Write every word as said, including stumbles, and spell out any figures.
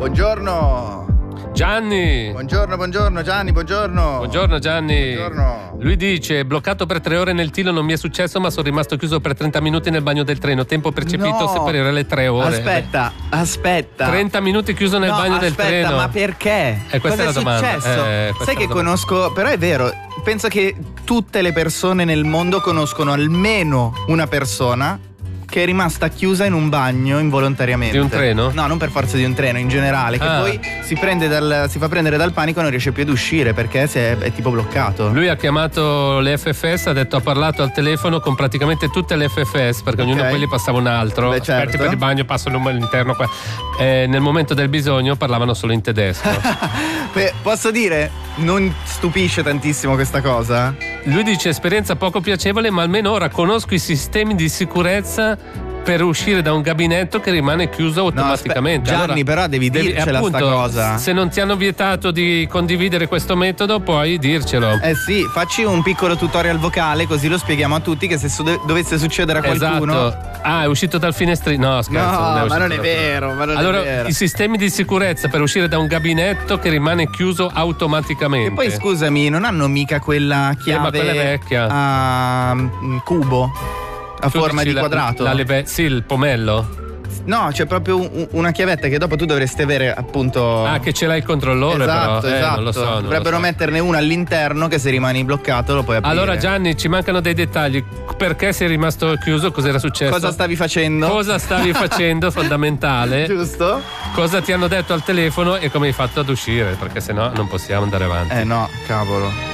Buongiorno. Gianni. Buongiorno, buongiorno Gianni, buongiorno. Buongiorno Gianni. Buongiorno. Lui dice: bloccato per tre ore nel Tilo, non mi è successo, ma sono rimasto chiuso per trenta minuti nel bagno del treno. Tempo percepito No. superiore alle tre ore. Aspetta, aspetta. trenta minuti chiuso nel no, bagno del aspetta, treno. ma perché? Eh, questa Cosa è la domanda. successo? Eh, questa Sai è che la domanda. conosco, però è vero, penso che tutte le persone nel mondo conoscono almeno una persona che è rimasta chiusa in un bagno involontariamente. Di un treno? No, non per forza di un treno, in generale, che Ah. poi si prende dal, si fa prendere dal panico e non riesce più ad uscire perché si è, è tipo bloccato. Lui ha chiamato le F F S, ha detto ha parlato al telefono con praticamente tutte le F F S, perché ognuno Ok. di quelli passava un altro. Beh, Aspetti certo. per il bagno, passo il numero all'interno qua. Eh, nel momento del bisogno parlavano solo in tedesco. Beh, posso dire, non stupisce tantissimo questa cosa? Lui dice esperienza poco piacevole, ma almeno ora conosco i sistemi di sicurezza per uscire da un gabinetto che rimane chiuso automaticamente. aspetta, Gianni, però devi dircela appunto, sta cosa. Se non ti hanno vietato di condividere questo metodo, puoi dircelo. Eh sì, facci un piccolo tutorial vocale così lo spieghiamo a tutti che se su- dovesse succedere a qualcuno... Esatto. Ah, è uscito dal finestrino. No, scherzo. No, non è ma uscito non è dal- vero, ma non allora, è vero. i sistemi di sicurezza per uscire da un gabinetto che rimane chiuso automaticamente. E poi scusami, non hanno mica quella chiave Eh, ma quella è vecchia. a mm, cubo? A Tu forma dici di la- quadrato? la leve- sì, il pomello. No, c'è proprio un- una chiavetta che dopo tu dovresti avere appunto. Ah, che ce l'ha il controllore, esatto, però. Eh, esatto. non lo so. non Dovrebbero lo so. metterne una all'interno che se rimani bloccato lo puoi aprire. Allora Gianni, ci mancano dei dettagli. Perché sei rimasto chiuso? Cos'era successo? Cosa stavi facendo? Cosa stavi facendo? Fondamentale. Giusto? Cosa ti hanno detto al telefono e come hai fatto ad uscire? Perché sennò non possiamo andare avanti. Eh no, cavolo.